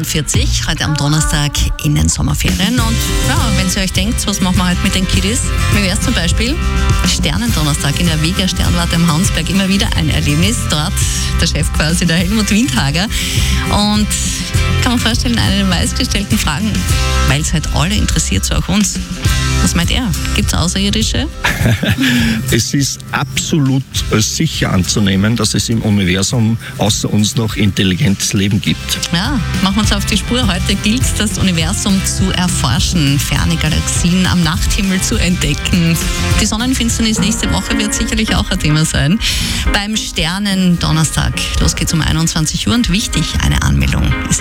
7:45, heute am Donnerstag in den Sommerferien. Und ja, wenn ihr euch denkt, was machen wir heute mit den Kiddies? Wie wäre es zum Beispiel? Sternendonnerstag in der Vega Sternwarte am Hansberg, immer wieder ein Erlebnis. Dort der Chef quasi, der Helmut Windhager. Und kann man vorstellen, eine der meistgestellten Fragen, weil es halt alle interessiert, so auch uns. Was meint er? Gibt es Außerirdische? Es ist absolut sicher anzunehmen, dass es im Universum außer uns noch intelligentes Leben gibt. Ja, machen wir uns auf die Spur. Heute gilt es, das Universum zu erforschen, ferne Galaxien am Nachthimmel zu entdecken. Die Sonnenfinsternis nächste Woche wird sicherlich auch ein Thema sein. Beim Sternendonnerstag, los geht's um 21 Uhr und wichtig, eine Anmeldung ist